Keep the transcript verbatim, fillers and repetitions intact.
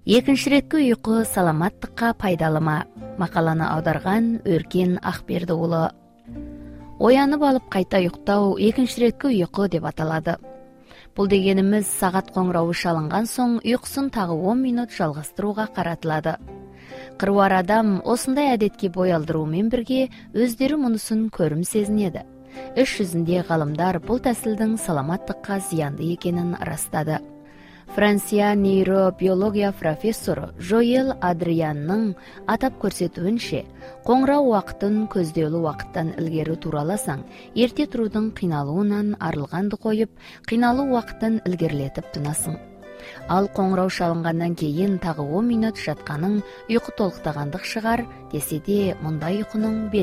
Экинчи иретки уйку саламаттыкка пайдалымы? Макаланы аударган Өркен Акберди уулу. Оянып алып кайта уктоо экинчи иретки уйку деп аталады. Бул дегенimiz сагат коңгуроу шалынган соң уйкусун тагы он мүнөт жалгастырууга каратылады. Кырбар адам осундай адетке бой алдыруу менен бирге өздөрү мунусун көрүм сезинет. Іс жүзінде ғалымдар бұл тәсілдің саламаттыққа зиянды екенін растады. Франция нейробиология профессоры Жоэл Адрианның атап көрсетуінше, қоңырау уақытын көзделүү уақыттан илгери тураласаң, ерте туруудун кыйналуунан арылганды коюп, кыйналуу уақытын илгерилетип тынасың. Ал қоңырау шалынгандан кейін тагы он мүнөт жатканың уйку толуктагандык шыгар, десе де мындай уйкунун